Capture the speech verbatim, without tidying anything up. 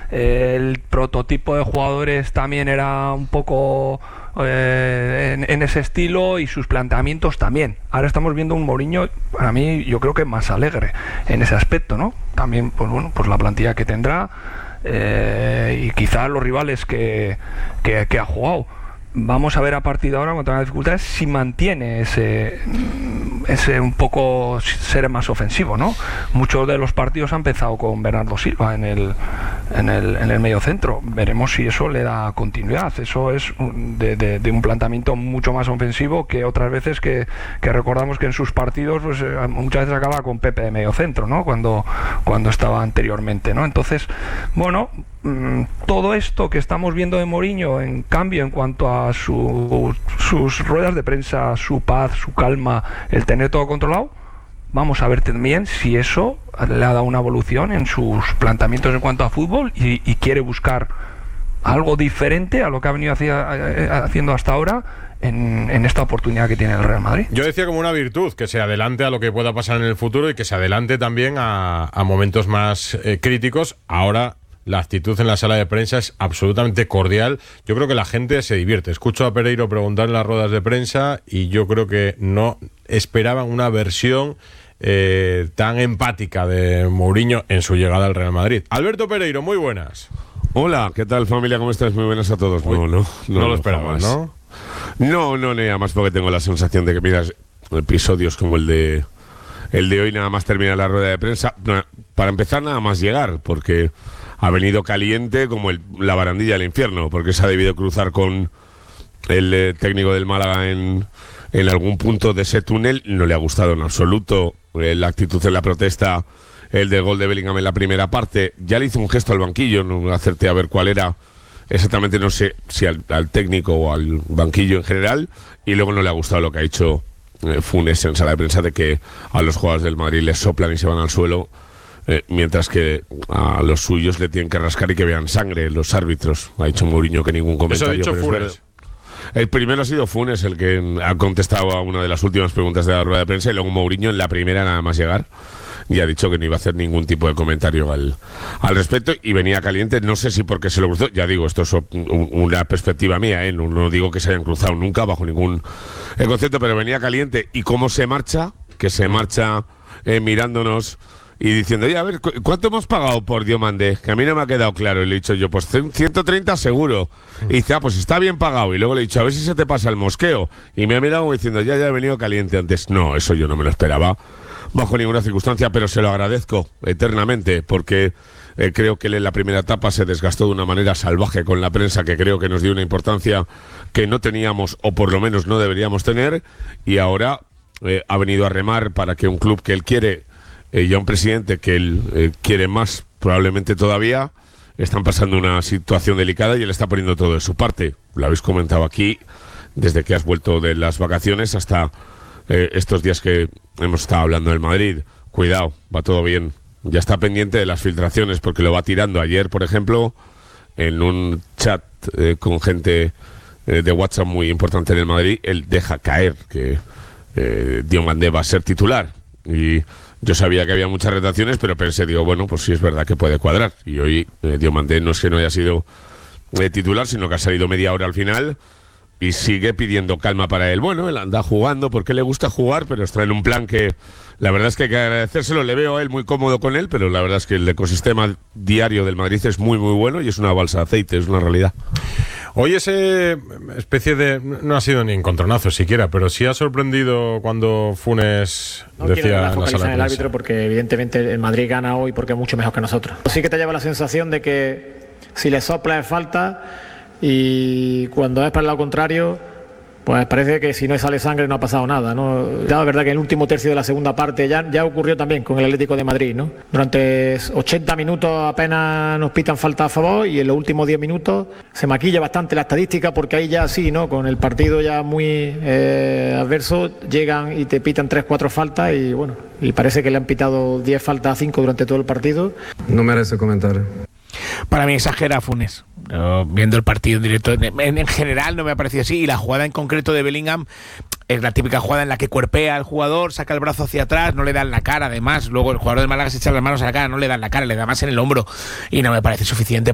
eh, el prototipo de jugadores también era un poco eh, en, en ese estilo, y sus planteamientos también. Ahora estamos viendo un Mourinho, para mí, yo creo que más alegre en ese aspecto, ¿no? También, pues bueno, pues la plantilla que tendrá, eh, y quizás los rivales que, que, que ha jugado. Vamos a ver a partir de ahora, cuando tenga dificultades, si mantiene ese, ese un poco ser más ofensivo, ¿no? Muchos de los partidos han empezado con Bernardo Silva en el, en el, en el medio centro. Veremos si eso le da continuidad. Eso es de, de, de un planteamiento mucho más ofensivo que otras veces que, que recordamos que en sus partidos pues, muchas veces acaba con Pepe de medio centro, ¿no? Cuando, cuando estaba anteriormente, ¿no? Entonces, bueno, todo esto que estamos viendo de Mourinho, en cambio, en cuanto a su, sus ruedas de prensa, su paz, su calma, el tener todo controlado, vamos a ver también si eso le ha dado una evolución en sus planteamientos en cuanto a fútbol y, y quiere buscar algo diferente a lo que ha venido hacia, haciendo hasta ahora en, en esta oportunidad que tiene el Real Madrid. Yo decía como una virtud, que se adelante a lo que pueda pasar en el futuro y que se adelante también a, a momentos más eh, críticos. Ahora la actitud en la sala de prensa es absolutamente cordial. Yo creo que la gente se divierte. Escucho a Pereiro preguntar en las ruedas de prensa y yo creo que no esperaban una versión eh, tan empática de Mourinho en su llegada al Real Madrid. Alberto Pereiro, muy buenas. Hola, ¿qué tal, familia? ¿Cómo estás? Muy buenas a todos. Uy, no, no, no, no lo esperabas, ¿no? No, no, no, nada más porque tengo la sensación de que miras episodios como el de el de hoy, nada más terminar la rueda de prensa. Para empezar, nada más llegar, porque ha venido caliente como el, la barandilla del infierno, porque se ha debido cruzar con el eh, técnico del Málaga en, en algún punto de ese túnel. No le ha gustado en absoluto eh, la actitud en la protesta, el del gol de Bellingham en la primera parte. Ya le hizo un gesto al banquillo, no acerté a ver cuál era exactamente, no sé si al, al técnico o al banquillo en general, y luego no le ha gustado lo que ha hecho eh, Funes en sala de prensa, de que a los jugadores del Madrid les soplan y se van al suelo, Eh, mientras que a los suyos le tienen que rascar y que vean sangre los árbitros. Ha dicho Mourinho que ningún comentario. Eso ha dicho pero Funes. El primero ha sido Funes, el que ha contestado a una de las últimas preguntas de la rueda de prensa, y luego Mourinho en la primera, nada más llegar, y ha dicho que no iba a hacer ningún tipo de comentario al, al respecto, y venía caliente. No sé si porque se lo cruzó, ya digo, esto es un, una perspectiva mía, ¿eh? no, no digo que se hayan cruzado nunca bajo ningún eh, concepto, pero venía caliente. ¿Y cómo se marcha? Que se marcha eh, mirándonos y diciendo, oye, a ver, ¿cu ¿cuánto hemos pagado por Diomandé? Que a mí no me ha quedado claro. Y le he dicho yo, pues ciento treinta seguro. Y dice, ah, pues está bien pagado. Y luego le he dicho, a ver si se te pasa el mosqueo. Y me ha mirado como diciendo, ya, ya he venido caliente antes. No, eso yo no me lo esperaba bajo ninguna circunstancia, pero se lo agradezco eternamente, porque eh, creo que él en la primera etapa se desgastó de una manera salvaje con la prensa, que creo que nos dio una importancia que no teníamos, o por lo menos no deberíamos tener, y ahora eh, ha venido a remar para que un club que él quiere, Eh, y a un presidente que él eh, quiere más, probablemente todavía, están pasando una situación delicada y él está poniendo todo de su parte. Lo habéis comentado aquí, desde que has vuelto de las vacaciones hasta eh, estos días que hemos estado hablando del Madrid. Cuidado, va todo bien. Ya está pendiente de las filtraciones, porque lo va tirando. Ayer, por ejemplo, en un chat eh, con gente eh, de WhatsApp muy importante en el Madrid, él deja caer que eh, Diomandé va a ser titular. Y yo sabía que había muchas retracciones, pero pensé, digo, bueno, pues sí es verdad que puede cuadrar. Y hoy eh, Diomandé no es que no haya sido eh, titular, sino que ha salido media hora al final y sigue pidiendo calma para él. Bueno, él anda jugando porque le gusta jugar, pero está en un plan que la verdad es que hay que agradecérselo. Le veo a él muy cómodo con él, pero la verdad es que el ecosistema diario del Madrid es muy, muy bueno y es una balsa de aceite, es una realidad. Hoy ese especie de... no ha sido ni encontronazo siquiera, pero sí ha sorprendido cuando Funes no decía en la sala de el árbitro, porque evidentemente el Madrid gana hoy porque es mucho mejor que nosotros. Sí que te lleva la sensación de que si le sopla es falta, y cuando es para el lado contrario, pues parece que si no sale sangre no ha pasado nada, ¿no? Ya es verdad que en el último tercio de la segunda parte ya, ya ocurrió también con el Atlético de Madrid, ¿no? Durante ochenta minutos apenas nos pitan falta a favor, y en los últimos diez minutos se maquilla bastante la estadística, porque ahí ya sí, ¿no? Con el partido ya muy eh, adverso, llegan y te pitan tres cuatro faltas, y bueno, y parece que le han pitado diez faltas a cinco durante todo el partido. No merece comentario. Para mí exagera Funes. No, viendo el partido en directo, en, en general no me ha parecido así, y la jugada en concreto de Bellingham es la típica jugada en la que cuerpea al jugador, saca el brazo hacia atrás, no le dan la cara, además luego el jugador de Málaga se echa las manos a la cara, no le dan la cara, le da más en el hombro, y no me parece suficiente